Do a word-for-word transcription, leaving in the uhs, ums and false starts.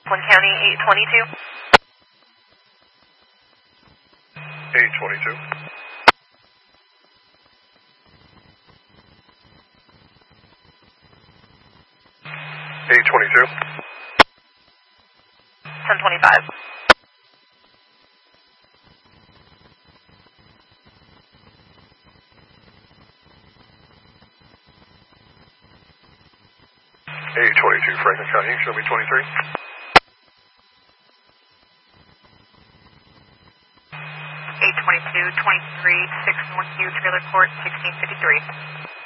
Flint County, eight twenty-two. eight twenty-two. eight twenty-two. ten twenty-five. eight twenty-two, Franklin County, show me twenty-three. eight twenty-two, twenty-three, six Northview Trailer Court, sixteen fifty-three.